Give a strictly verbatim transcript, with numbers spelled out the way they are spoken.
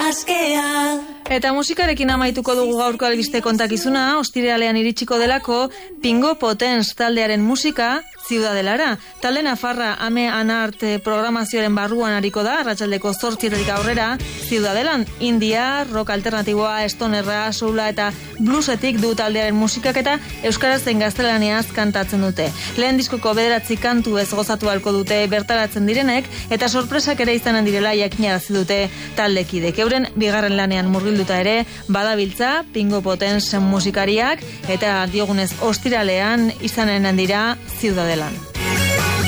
askea. Eta musikarekin amaituko dugu gaurko albiste kontakizuna, ostiralean iritsiko delako Pingo Potens taldearen musika Ziudadelara. Talde nafarra Ame Anart programazioaren barruan ariko da, arratsaldeko zortzietatik aurrera, Ziudadelan, India, rock alternatiboa, stonerra, soula eta bluesetik du taldearen musikak eta euskaraz zein gaztelaniaz kantatzen dute. Lehen diskoko bederatzi kantu ez gozatu halko dute bertaratzen direnek, eta sorpresak ere izanen direla jakinarazi dute taldekidek. Euren bigarren lanean murgilduta ere, badabiltza Pingo Potens musikariak, eta diogunez ostiralean izanen dira Ziudadelan.